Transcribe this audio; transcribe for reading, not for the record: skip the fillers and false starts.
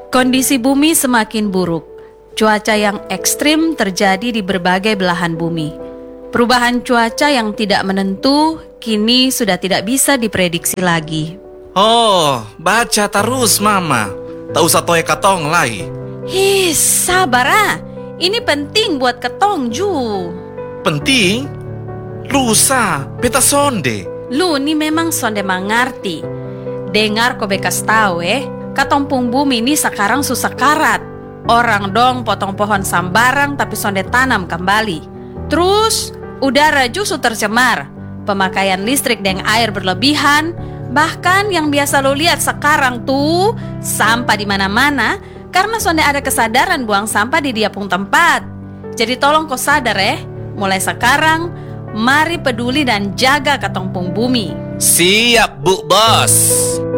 Kondisi bumi semakin buruk. Cuaca yang ekstrim terjadi di berbagai belahan bumi. Perubahan cuaca yang tidak menentu kini sudah tidak bisa diprediksi lagi. Oh, baca terus mama. Tak usah toy katong lai. Hih, sabar ah. Ini penting buat ketong Ju. Penting? Lusa, beta sonde. Lu ni memang sonde mengerti. Dengar ko bekas tahu katompung bumi ini sekarang susah karat. Orang dong potong pohon sambarang tapi sonde tanam kembali. Terus udara justru tercemar. Pemakaian listrik dan air berlebihan. Bahkan yang biasa lo lihat sekarang tuh sampah di mana-mana karena sonde ada kesadaran buang sampah di dia pun tempat. Jadi tolong kau sadar mulai sekarang mari peduli dan jaga katompung bumi. Siap, Bu Bos.